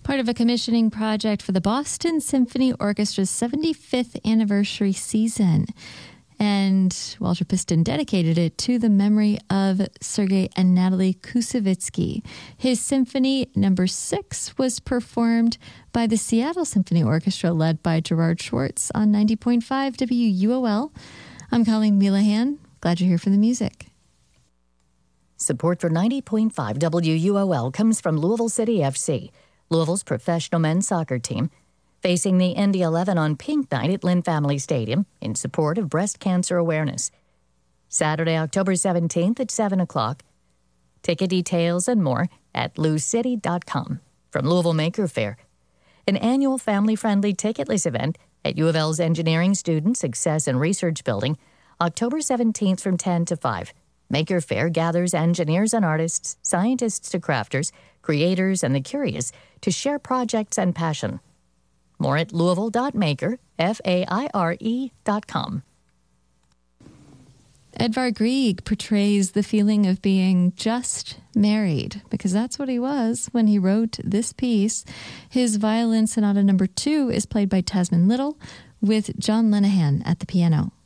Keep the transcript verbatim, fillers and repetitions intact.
Part of a commissioning project for the Boston Symphony Orchestra's seventy-fifth anniversary season. And Walter Piston dedicated it to the memory of Sergei and Natalie Kusevitsky. His symphony number six was performed by the Seattle Symphony Orchestra, led by Gerard Schwartz on ninety point five W U O L. I'm Colleen Milahan. Glad you're here for the music. Support for ninety point five W U O L comes from Louisville City F C, Louisville's professional men's soccer team, facing the Indy eleven on Pink Night at Lynn Family Stadium in support of breast cancer awareness. Saturday, October seventeenth at seven o'clock. Ticket details and more at lou city dot com. From Louisville Maker Faire, an annual family-friendly ticketless event at U of L's Engineering Student Success and Research Building, October seventeenth from ten to five. Maker Faire gathers engineers and artists, scientists to crafters, creators, and the curious to share projects and passion. More at louisville dot maker, F A I R E dot com. Edvard Grieg portrays the feeling of being just married, because that's what he was when he wrote this piece. His Violin Sonata number two is played by Tasman Little, with John Lenehan at the piano.